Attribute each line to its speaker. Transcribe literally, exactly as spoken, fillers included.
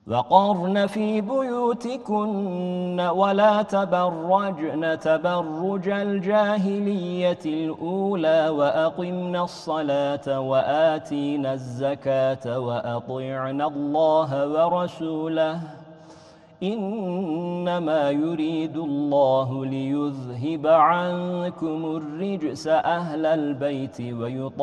Speaker 1: وقرن في بيوتكن ولا تبرجن تبرج الجاهلية الأولى وأقمنا الصلاة وآتينا الزكاة وأطيعنا الله ورسوله إنما يريد الله ليذهب عنكم الرجس أهل البيت ويطهركم